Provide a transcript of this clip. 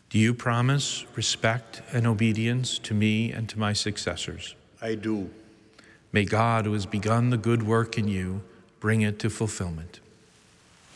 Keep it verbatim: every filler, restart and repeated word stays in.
Do you promise respect and obedience to me and to my successors? I do. May God, who has begun the good work in you, bring it to fulfillment.